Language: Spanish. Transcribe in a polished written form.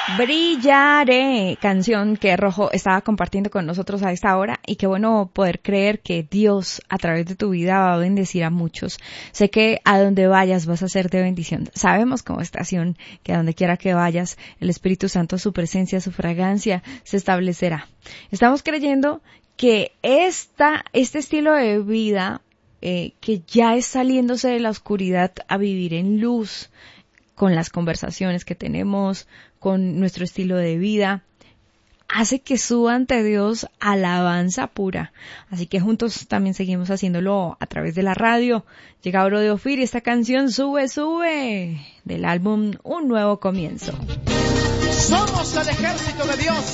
Brillaré, canción que Rojo estaba compartiendo con nosotros a esta hora, y qué bueno poder creer que Dios a través de tu vida va a bendecir a muchos. Sé que a donde vayas vas a ser de bendición. Sabemos como estación que a donde quiera que vayas, el Espíritu Santo, su presencia, su fragancia se establecerá. Estamos creyendo que este estilo de vida que ya es saliéndose de la oscuridad a vivir en luz, con las conversaciones que tenemos, con nuestro estilo de vida, hace que suba ante Dios alabanza pura. Así que juntos también seguimos haciéndolo a través de la radio. Llega Oro de Ofir y esta canción Sube, Sube, del álbum Un Nuevo Comienzo. Somos el ejército de Dios.